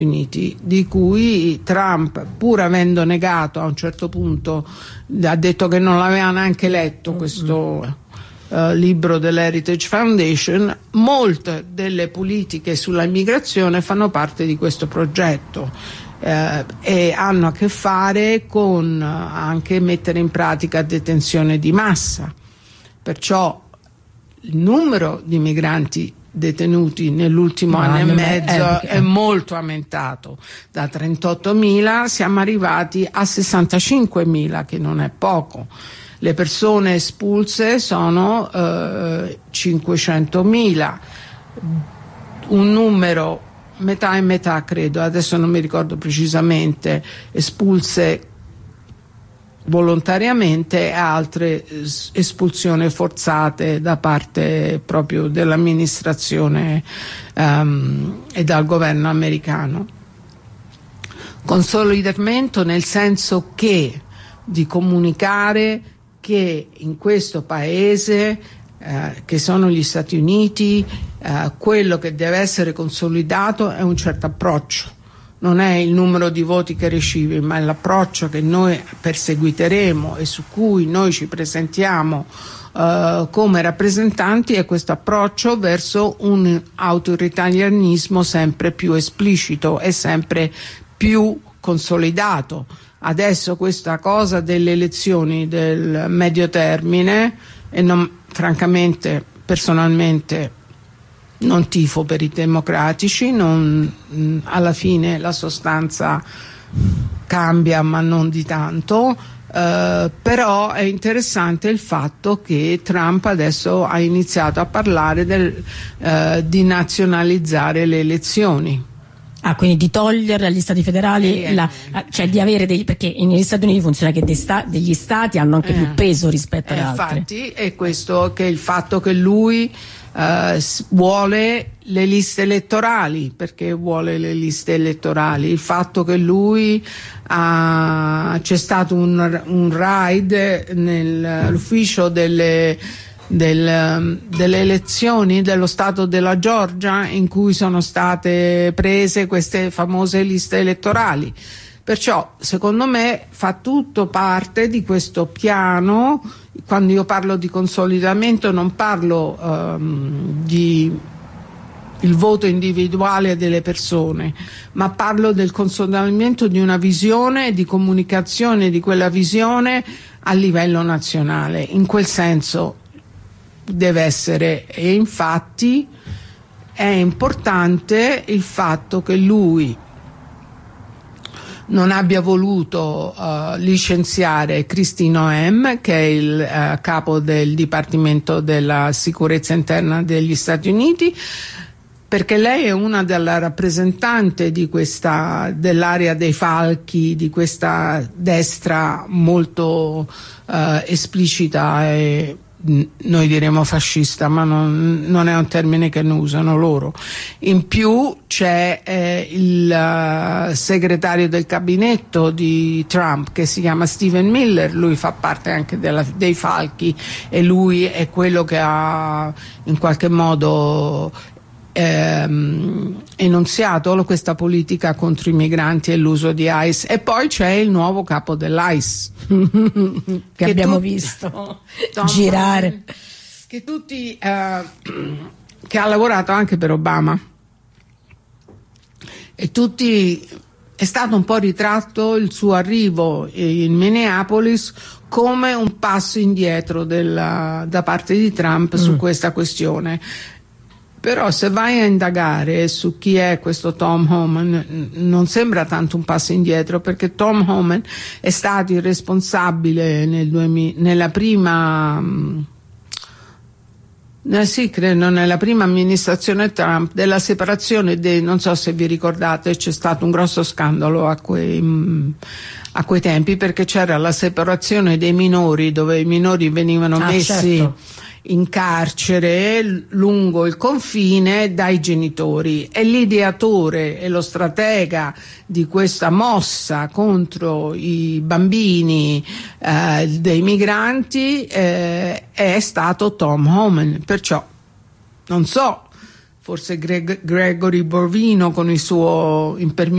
Uniti, di cui Trump, pur avendo negato a un certo punto, ha detto che non l'aveva neanche letto questo libro dell'Heritage Foundation. Molte delle politiche sulla immigrazione fanno parte di questo progetto e hanno a che fare con anche mettere in pratica detenzione di massa. Perciò il numero di migranti detenuti nell'ultimo anno e mezzo è molto aumentato. Da 38.000 siamo arrivati a 65.000, che non è poco. Le persone espulse sono 500.000, un numero metà e metà, credo, adesso non mi ricordo precisamente, espulse volontariamente e altre espulsioni forzate da parte proprio dell'amministrazione e dal governo americano. Consolidamento nel senso che di comunicare che in questo paese che sono gli Stati Uniti quello che deve essere consolidato è un certo approccio. Non è il numero di voti che ricevi, ma è l'approccio che noi perseguiteremo e su cui noi ci presentiamo come rappresentanti, è questo approccio verso un autoritarianismo sempre più esplicito e sempre più consolidato. Adesso questa cosa delle elezioni del medio termine, e francamente, personalmente, non tifo per i democratici, alla fine la sostanza cambia ma non di tanto, però è interessante il fatto che Trump adesso ha iniziato a parlare di nazionalizzare le elezioni. Ah, quindi di togliere agli stati federali, cioè di avere perché negli Stati Uniti funziona che degli stati hanno anche più peso rispetto ad altri. Infatti è questo, che il fatto che lui vuole le liste elettorali, perché vuole le liste elettorali, il fatto che lui c'è stato un raid nell'ufficio delle elezioni dello stato della Georgia in cui sono state prese queste famose liste elettorali. Perciò secondo me fa tutto parte di questo piano. Quando io parlo di consolidamento non parlo di il voto individuale delle persone, ma parlo del consolidamento di una visione e di comunicazione di quella visione a livello nazionale. In quel senso deve essere, e infatti è importante il fatto che lui non abbia voluto licenziare Christine Noem, che è il capo del Dipartimento della Sicurezza Interna degli Stati Uniti, perché lei è una della rappresentante di dell'area dei falchi, di questa destra molto esplicita e noi diremo fascista, ma non è un termine che ne usano loro. In più c'è il segretario del gabinetto di Trump che si chiama Stephen Miller, lui fa parte anche dei falchi e lui è quello che ha in qualche modo enunziato questa politica contro i migranti e l'uso di ICE. E poi c'è il nuovo capo dell'ICE che abbiamo visto girare, che ha lavorato anche per Obama, e è stato un po' ritratto il suo arrivo in Minneapolis come un passo indietro da parte di Trump su questa questione. Però se vai a indagare su chi è questo Tom Homan, non sembra tanto un passo indietro, perché Tom Homan è stato il responsabile nella prima amministrazione Trump della separazione non so se vi ricordate, c'è stato un grosso scandalo a quei tempi, perché c'era la separazione dei minori, dove i minori venivano messi certo in carcere lungo il confine dai genitori, e l'ideatore e lo stratega di questa mossa contro i bambini dei migranti è stato Tom Homan. Perciò non so forse Gregory Borvino con il suo impermeabile